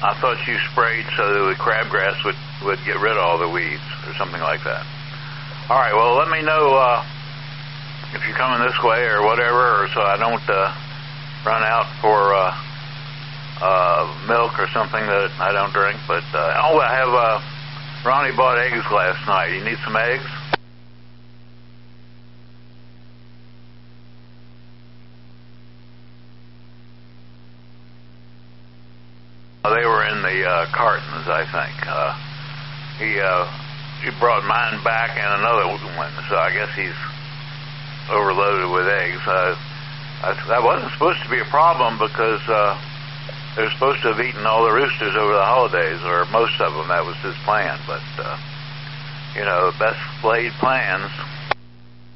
I thought you sprayed so that the crabgrass would get rid of all the weeds or something like that. All right, well, let me know if you're coming this way or whatever, or so I don't run out for milk or something that I don't drink. But I have Ronnie bought eggs last night. You need some eggs? They were in the cartons, I think. He brought mine back and another one, so I guess he's overloaded with eggs. That wasn't supposed to be a problem because they're supposed to have eaten all the roosters over the holidays, or most of them. That was his plan, but best laid plans.